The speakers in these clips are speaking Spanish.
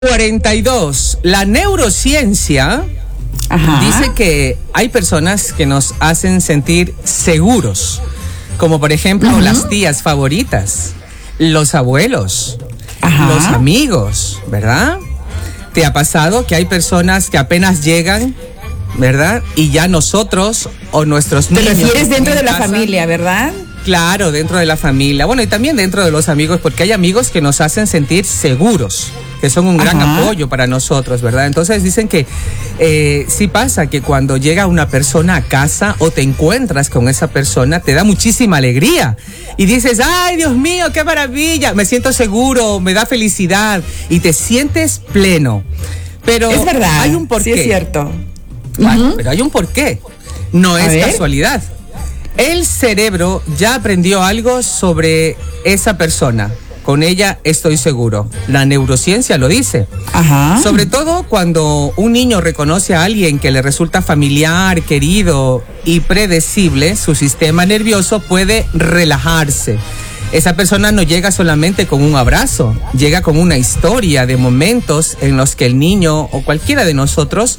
42. La neurociencia dice que hay personas que nos hacen sentir seguros, como por ejemplo las tías favoritas, los abuelos, los amigos, ¿verdad? ¿Te ha pasado que hay personas que apenas llegan, ¿verdad? Y ya nosotros o nuestros niños... Te refieres dentro de la familia, ¿verdad? Claro, dentro de la familia. Bueno, y también dentro de los amigos, porque hay amigos que nos hacen sentir seguros, que son un gran apoyo para nosotros, ¿verdad? Entonces dicen que sí pasa que cuando llega una persona a casa o te encuentras con esa persona, te da muchísima alegría. Y dices, ¡ay, Dios mío, qué maravilla! Me siento seguro, me da felicidad y te sientes pleno. Pero es verdad, hay un porqué. Sí es cierto. Bueno, pero hay un porqué. No es casualidad. El cerebro ya aprendió algo sobre esa persona. Con ella estoy seguro. La neurociencia lo dice. Sobre todo cuando un niño reconoce a alguien que le resulta familiar, querido y predecible, su sistema nervioso puede relajarse. Esa persona no llega solamente con un abrazo, llega con una historia de momentos en los que el niño o cualquiera de nosotros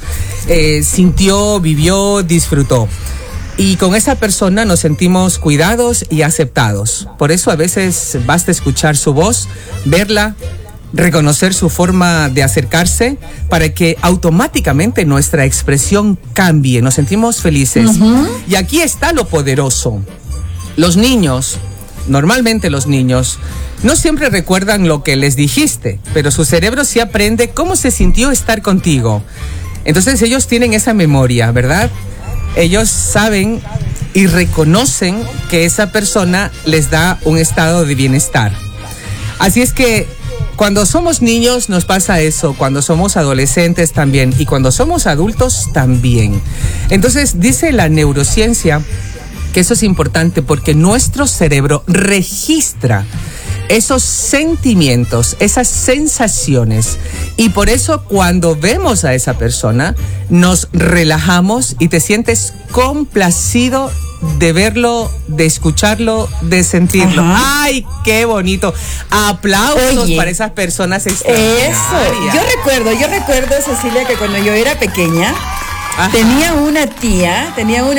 sintió, vivió, disfrutó. Y con esa persona nos sentimos cuidados y aceptados. Por eso a veces basta escuchar su voz, verla, reconocer su forma de acercarse para que automáticamente nuestra expresión cambie, nos sentimos felices. Y aquí está lo poderoso. Los niños, normalmente los niños, no siempre recuerdan lo que les dijiste, pero su cerebro sí aprende cómo se sintió estar contigo. Entonces ellos tienen esa memoria, ¿verdad? Ellos saben y reconocen que esa persona les da un estado de bienestar. Así es que cuando somos niños nos pasa eso, cuando somos adolescentes también y cuando somos adultos también. Entonces dice la neurociencia que eso es importante porque nuestro cerebro registra esos sentimientos, esas sensaciones, y por eso cuando vemos a esa persona nos relajamos y te sientes complacido de verlo, de escucharlo, de sentirlo. ¡Ay, qué bonito! Aplausos para esas personas extraordinarias. Eso, yo recuerdo, Cecilia, que cuando yo era pequeña, tenía una tía,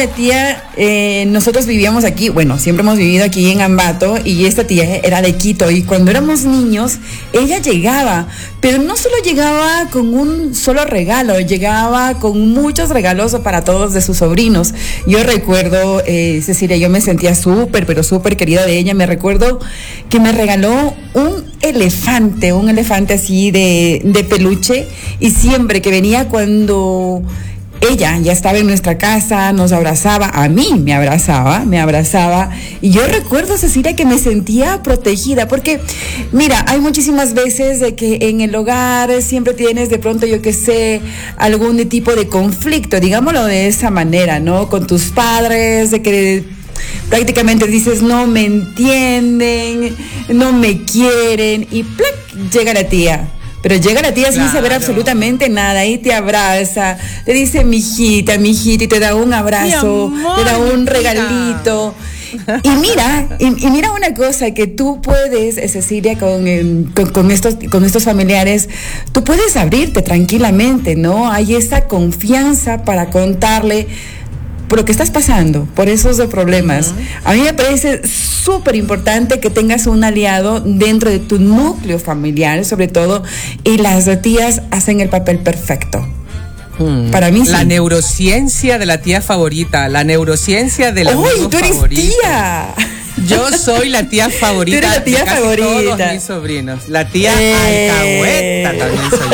nosotros vivíamos aquí, bueno, siempre hemos vivido aquí en Ambato, y esta tía era de Quito, y cuando éramos niños, ella llegaba, pero no solo llegaba con un solo regalo, llegaba con muchos regalos para todos de sus sobrinos. Yo recuerdo, Cecilia, yo me sentía súper querida de ella. Me recuerdo que me regaló un elefante así de peluche, y siempre que venía, cuando ella ya estaba en nuestra casa, nos abrazaba, a mí me abrazaba, y yo recuerdo, Cecilia, que me sentía protegida, porque mira, hay muchísimas veces de que en el hogar siempre tienes de pronto, yo qué sé, algún tipo de conflicto, digámoslo de esa manera, ¿no? Con tus padres, de que prácticamente dices, no me entienden, no me quieren, y ¡plac! Llega la tía. Pero llega la tía sin saber absolutamente nada y te abraza, te dice mijita, y te da un abrazo, te da un regalito. Y mira una cosa que tú puedes, Cecilia, con estos familiares, tú puedes abrirte tranquilamente, ¿no? Hay esa confianza para contarle por lo que estás pasando, por esos problemas. A mí me parece súper importante que tengas un aliado dentro de tu núcleo familiar, sobre todo, y las tías hacen el papel perfecto. Para mí la neurociencia de la tía favorita, la neurociencia del amigo favorito. ¡Tú eres tía! Yo soy la tía favorita. Tú eres la tía de casi favorita. Todos mis sobrinos. La tía alcahueta también soy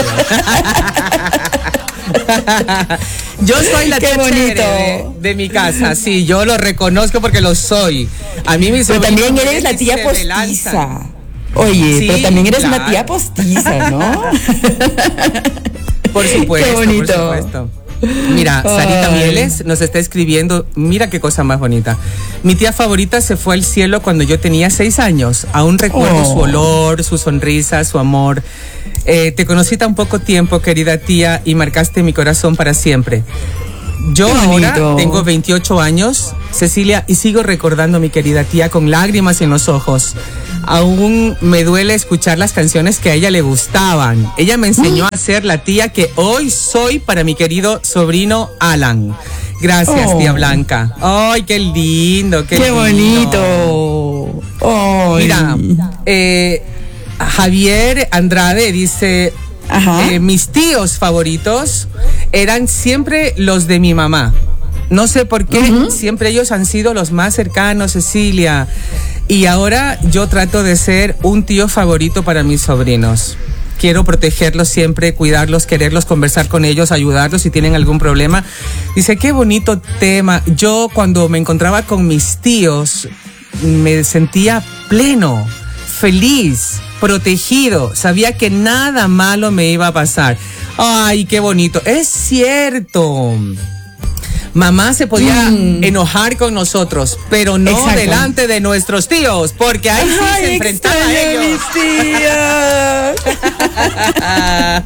yo. Yo soy la tía chévere de mi casa, sí, yo lo reconozco porque lo soy. A mí mis Pero también eres la tía postiza. Oye, sí, pero también eres una tía postiza, ¿no? Por supuesto. Qué bonito. Por supuesto. Mira, Sarita Mieles nos está escribiendo, mira qué cosa más bonita. Mi tía favorita se fue al cielo cuando yo tenía 6 años. Aún recuerdo su olor, su sonrisa, su amor. Te conocí tan poco tiempo, querida tía, y marcaste mi corazón para siempre. Yo ahora tengo 28 años, Cecilia, y sigo recordando a mi querida tía con lágrimas en los ojos. Aún me duele escuchar las canciones que a ella le gustaban. Ella me enseñó a ser la tía que hoy soy para mi querido sobrino Alan. Gracias, tía Blanca. ¡Ay, qué lindo! ¡Qué bonito! Ay. Mira, Javier Andrade dice, mis tíos favoritos eran siempre los de mi mamá. No sé por qué, siempre ellos han sido los más cercanos, Cecilia. Y ahora yo trato de ser un tío favorito para mis sobrinos. Quiero protegerlos siempre, cuidarlos, quererlos, conversar con ellos, ayudarlos si tienen algún problema. Dice, qué bonito tema. Yo cuando me encontraba con mis tíos me sentía pleno, feliz, protegido. Sabía que nada malo me iba a pasar. Ay, qué bonito. Es cierto. Mamá se podía enojar con nosotros, pero no delante de nuestros tíos, porque ahí sí se enfrentaba a ellos. Mis tías.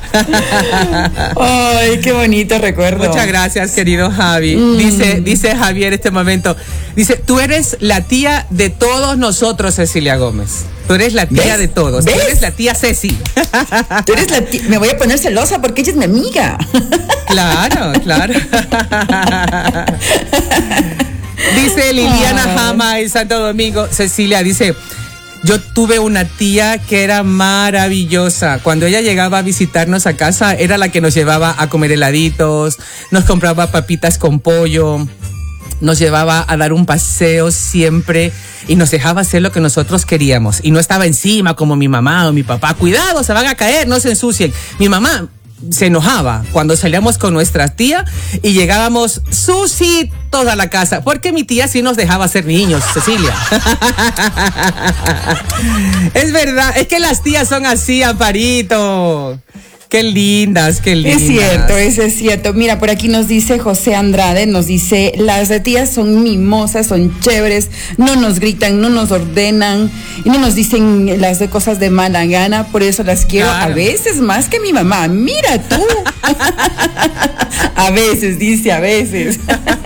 Ay, qué bonito recuerdo. Muchas gracias, querido Javi. Dice Javier este momento. Dice, tú eres la tía de todos nosotros, Cecilia Gómez. Tú eres la tía de todos. ¿Ves? Tú eres la tía Ceci. Tú eres la tía. Me voy a poner celosa porque ella es mi amiga. Claro. Dice Liliana Jama en Santo Domingo. Cecilia dice, yo tuve una tía que era maravillosa. Cuando ella llegaba a visitarnos a casa, era la que nos llevaba a comer heladitos, nos compraba papitas con pollo, nos llevaba a dar un paseo siempre y nos dejaba hacer lo que nosotros queríamos. Y no estaba encima como mi mamá o mi papá. Cuidado, se van a caer, no se ensucien. Mi mamá se enojaba cuando salíamos con nuestra tía y llegábamos sucitos a la casa, porque mi tía sí nos dejaba ser niños, Cecilia. Es verdad, es que las tías son así, Amparito. Qué lindas, qué lindas. Es cierto, eso es cierto. Mira, por aquí nos dice José Andrade, nos dice, las de tías son mimosas, son chéveres, no nos gritan, no nos ordenan y no nos dicen las de cosas de mala gana, por eso las quiero a veces más que mi mamá. Mira tú. A veces, dice, a veces.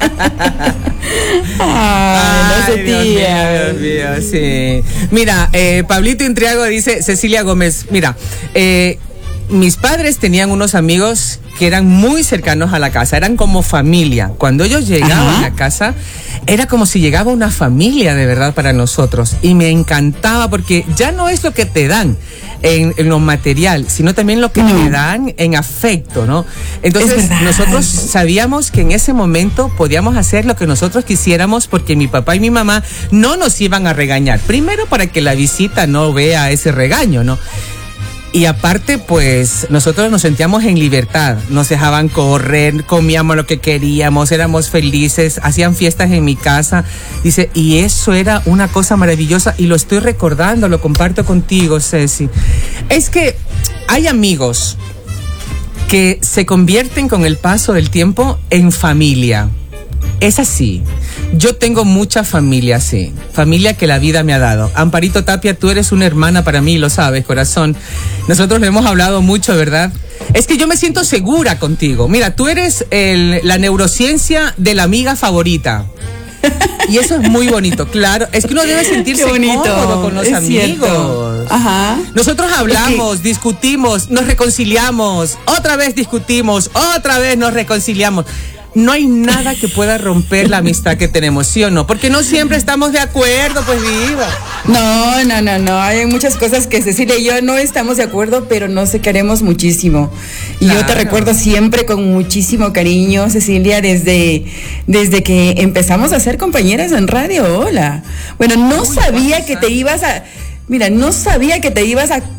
Ay, Dios mío, sí. Mira, Pablito Intriago dice, Cecilia Gómez, mira, mis padres tenían unos amigos que eran muy cercanos a la casa, eran como familia. Cuando ellos llegaban a casa, era como si llegaba una familia de verdad para nosotros. Y me encantaba porque ya no es lo que te dan en lo material, sino también lo que te dan en afecto, ¿no? Entonces, nosotros sabíamos que en ese momento podíamos hacer lo que nosotros quisiéramos porque mi papá y mi mamá no nos iban a regañar. Primero, para que la visita no vea ese regaño, ¿no? Y aparte, pues, nosotros nos sentíamos en libertad, nos dejaban correr, comíamos lo que queríamos, éramos felices, hacían fiestas en mi casa. Dice, y eso era una cosa maravillosa y lo estoy recordando, lo comparto contigo, Ceci. Es que hay amigos que se convierten con el paso del tiempo en familia. Es así. Yo tengo mucha familia así, familia que la vida me ha dado. Amparito Tapia, tú eres una hermana para mí, lo sabes, corazón. Nosotros lo hemos hablado mucho, ¿verdad? Es que yo me siento segura contigo. Mira, tú eres la neurociencia de la amiga favorita. Y eso es muy bonito, claro. Es que uno debe sentirse cómodo con los amigos. Cierto. Ajá. Nosotros hablamos, discutimos, nos reconciliamos, otra vez discutimos, otra vez nos reconciliamos. No hay nada que pueda romper la amistad que tenemos, ¿sí o no? Porque no siempre estamos de acuerdo, pues viva. No. Hay muchas cosas que Cecilia y yo no estamos de acuerdo, pero nos queremos muchísimo. Y yo te recuerdo siempre con muchísimo cariño, Cecilia, desde que empezamos a ser compañeras en radio. Hola. Bueno, no sabía que te ibas a... Mira, no sabía que te ibas a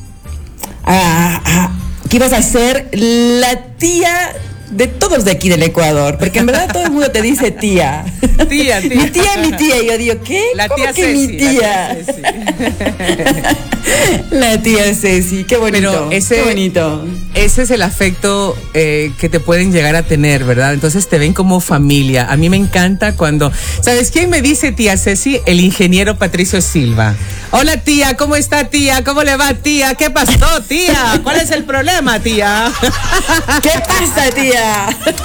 que ibas a ser la tía de todos de aquí del Ecuador, porque en verdad todo el mundo te dice tía. Tía. Mi tía. Y yo digo, ¿qué? La ¿Cómo tía que Ceci, mi tía? La tía Ceci, qué bonito. Pero qué bonito. ese es el afecto que te pueden llegar a tener, ¿verdad? Entonces te ven como familia. A mí me encanta cuando... ¿Sabes quién me dice, tía Ceci? El ingeniero Patricio Silva. Hola, tía, ¿cómo está, tía? ¿Cómo le va, tía? ¿Qué pasó, tía? ¿Cuál es el problema, tía? ¿Qué pasa, tía?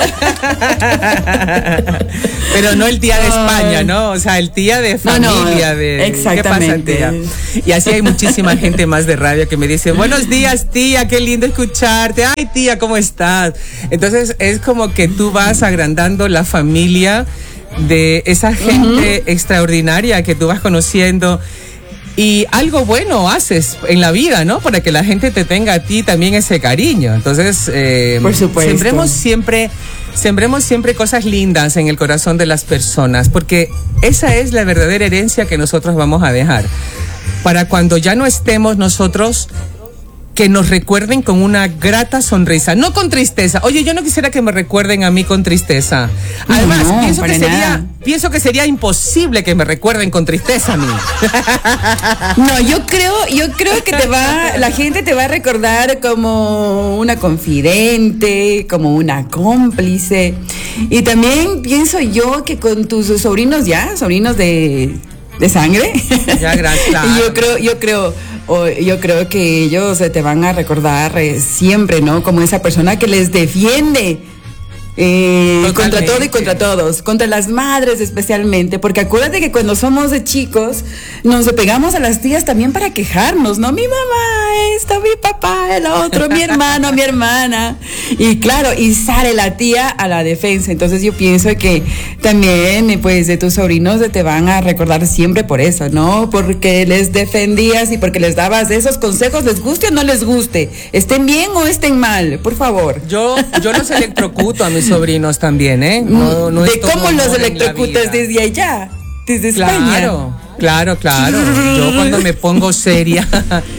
Pero no el tía de España, ¿no? O sea, el tía de familia. Exactamente. ¿Qué pasa, tía? Y así hay muchísima gente más de radio que me dice, buenos días, tía, qué lindo escucharte. Ay, tía, ¿cómo estás? Entonces es como que tú vas agrandando la familia de esa gente extraordinaria que tú vas conociendo. Y algo bueno haces en la vida, ¿no? Para que la gente te tenga a ti también ese cariño. Entonces, por supuesto, sembremos siempre cosas lindas en el corazón de las personas, porque esa es la verdadera herencia que nosotros vamos a dejar. Para cuando ya no estemos nosotros, que nos recuerden con una grata sonrisa, no con tristeza. Oye, yo no quisiera que me recuerden a mí con tristeza. Además, pienso que sería imposible que me recuerden con tristeza a mí. No, yo creo que la gente te va a recordar como una confidente, como una cómplice. Y también pienso yo que con tus sobrinos de sangre. Ya, gracias. Yo creo que ellos te van a recordar siempre, ¿no? Como esa persona que les defiende contra todo y contra todos, contra las madres especialmente, porque acuérdate que cuando somos de chicos nos pegamos a las tías también para quejarnos, ¿no? Mi mamá esto, mi papá el otro, mi hermano, mi hermana, y claro, y sale la tía a la defensa. Entonces yo pienso que también pues de tus sobrinos te van a recordar siempre por eso, ¿no? Porque les defendías y porque les dabas esos consejos, les guste o no les guste, estén bien o estén mal, por favor. Yo los electrocuto a mis sobrinos también, ¿eh? No ¿de cómo los electrocutas desde allá? Desde España. Claro. Yo cuando me pongo seria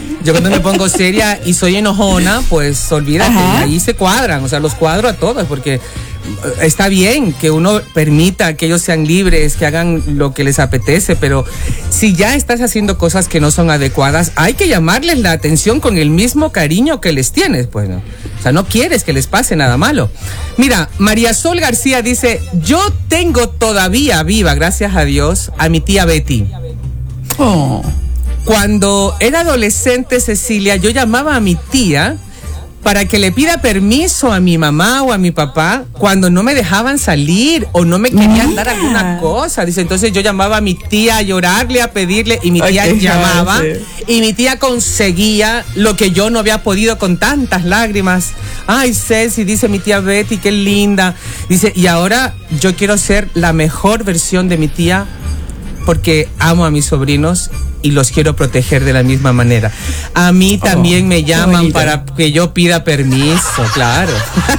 y soy enojona, pues olvídate, ahí se cuadran, o sea, los cuadro a todos, porque está bien que uno permita que ellos sean libres, que hagan lo que les apetece, pero si ya estás haciendo cosas que no son adecuadas, hay que llamarles la atención con el mismo cariño que les tienes, pues, ¿no? O sea, no quieres que les pase nada malo. Mira, María Sol García dice, yo tengo todavía viva, gracias a Dios, a mi tía Betty. Oh. Cuando era adolescente, Cecilia, yo llamaba a mi tía para que le pida permiso a mi mamá o a mi papá cuando no me dejaban salir o no me querían dar alguna cosa. Dice, entonces yo llamaba a mi tía a llorarle, a pedirle, y mi tía llamaba y mi tía conseguía lo que yo no había podido con tantas lágrimas. Ay, Ceci, dice mi tía Betty, qué linda. Dice, y ahora yo quiero ser la mejor versión de mi tía porque amo a mis sobrinos y los quiero proteger de la misma manera. A mí también me llaman para que yo pida permiso, claro.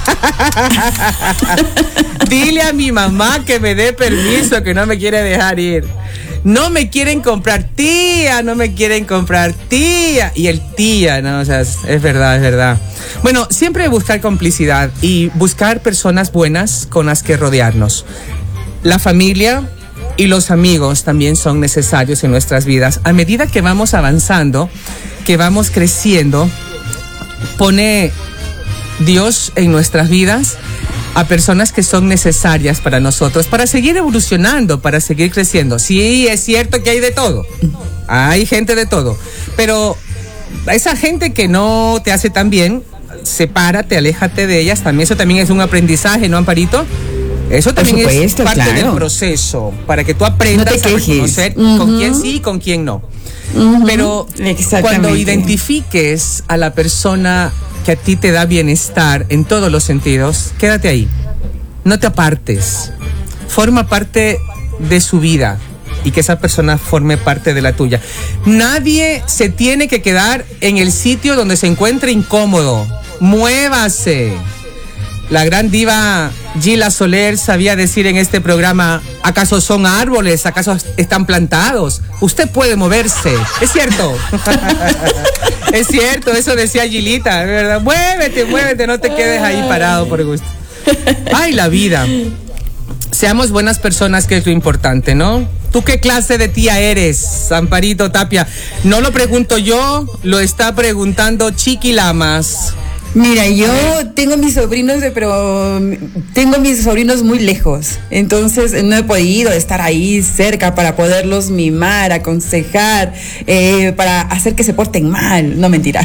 Dile a mi mamá que me dé permiso, que no me quiere dejar ir. No me quieren comprar, tía, no me quieren comprar, tía. Y el tía, ¿no? O sea, es verdad. Bueno, siempre buscar complicidad y buscar personas buenas con las que rodearnos. La familia y los amigos también son necesarios en nuestras vidas. A medida que vamos avanzando, que vamos creciendo, pone Dios en nuestras vidas a personas que son necesarias para nosotros, para seguir evolucionando, para seguir creciendo. Sí, es cierto que hay de todo. Hay gente de todo. Pero esa gente que no te hace tan bien, sepárate, aléjate de ellas. También eso también es un aprendizaje, ¿no, Amparito? Eso también es parte del proceso, para que tú aprendas a reconocer con quién sí y con quién no. Pero cuando identifiques a la persona que a ti te da bienestar en todos los sentidos, quédate ahí. No te apartes. Forma parte de su vida y que esa persona forme parte de la tuya. Nadie se tiene que quedar en el sitio donde se encuentre incómodo. Muévase. La gran diva Gila Soler sabía decir en este programa, ¿acaso son árboles? ¿Acaso están plantados? Usted puede moverse. Es cierto. Es cierto, eso decía Gilita, ¿verdad? Muévete, no te quedes ahí parado por gusto. Ay, la vida. Seamos buenas personas, que es lo importante, ¿no? ¿Tú qué clase de tía eres, Amparito Tapia? No lo pregunto yo, lo está preguntando Chiqui Lamas. Mira, yo tengo mis sobrinos, pero tengo mis sobrinos muy lejos. Entonces no he podido estar ahí cerca para poderlos mimar, aconsejar, para hacer que se porten mal. No, mentira.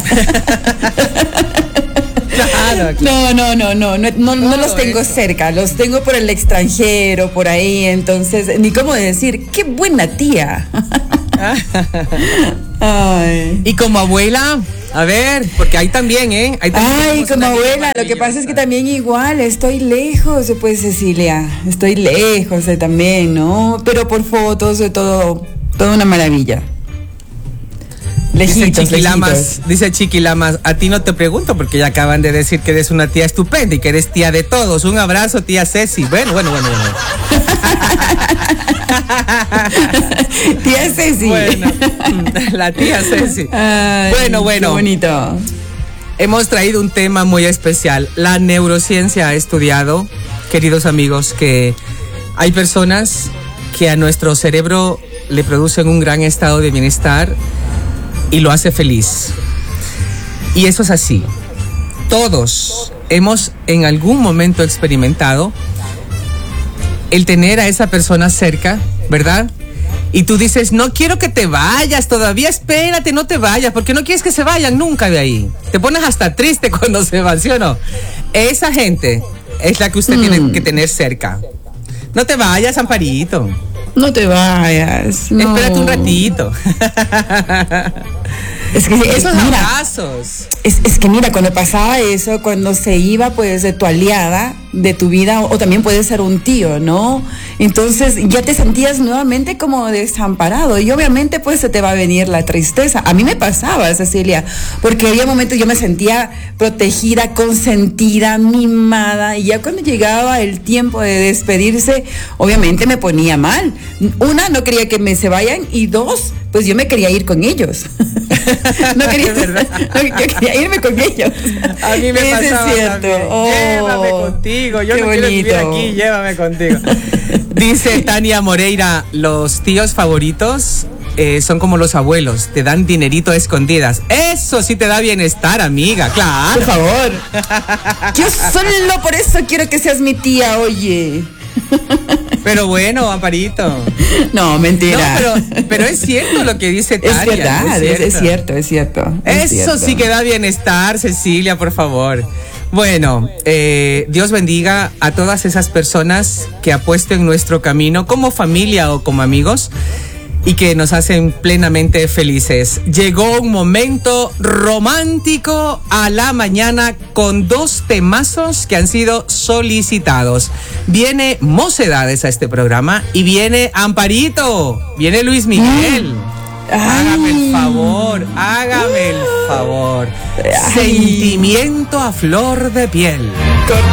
Claro. No los tengo cerca, los tengo por el extranjero, por ahí, entonces, ni cómo decir, qué buena tía. Ay. Y como abuela, a ver, porque ahí también, Ay, como abuela, lo que pasa es que también igual, estoy lejos, pues Cecilia, estoy lejos también, ¿no? Pero por fotos, de todo, toda una maravilla. Lejitos, dice Chiquilamas, a ti no te pregunto porque ya acaban de decir que eres una tía estupenda y que eres tía de todos. Un abrazo, tía Ceci. Bueno. Tía Ceci. Bueno, la tía Ceci. Ay, bueno. Qué bonito. Hemos traído un tema muy especial. La neurociencia ha estudiado, queridos amigos, que hay personas que a nuestro cerebro le producen un gran estado de bienestar y lo hace feliz. Y eso es así. Todos hemos en algún momento experimentado el tener a esa persona cerca, ¿verdad? Y tú dices, no quiero que te vayas todavía, espérate, no te vayas, porque no quieres que se vayan nunca de ahí. Te pones hasta triste cuando se van, ¿sí o no? Esa gente es la que usted tiene que tener cerca. No te vayas, Amparito. No te vayas. No. Espérate un ratito. Es que esos abrazos. Es que mira, cuando pasaba eso, cuando se iba pues de tu aliada, de tu vida, o también puede ser un tío, ¿no? Entonces ya te sentías nuevamente como desamparado y obviamente pues se te va a venir la tristeza. A mí me pasaba, Cecilia, porque había momentos yo me sentía protegida, consentida, mimada, y ya cuando llegaba el tiempo de despedirse, obviamente me ponía mal. Una, no quería que se vayan, y dos, pues yo me quería ir con ellos. No quería, yo quería irme con ellos. A mí me pasaba es cierto. Llévame contigo, yo no quiero vivir aquí, llévame contigo. Dice Tania Moreira, los tíos favoritos son como los abuelos, te dan dinerito a escondidas. Eso sí te da bienestar, amiga, claro. Por favor. Yo solo por eso quiero que seas mi tía, oye. Pero bueno, Amparito. No, mentira. No, pero es cierto lo que dice Tania. Es verdad, es cierto. Eso sí que da bienestar, Cecilia, por favor. Bueno, Dios bendiga a todas esas personas que apuesten en nuestro camino como familia o como amigos y que nos hacen plenamente felices. Llegó un momento romántico a la mañana con dos temazos que han sido solicitados. Viene Mocedades a este programa y viene Amparito, viene Luis Miguel. Hágame el favor. Ay. Sentimiento a flor de piel.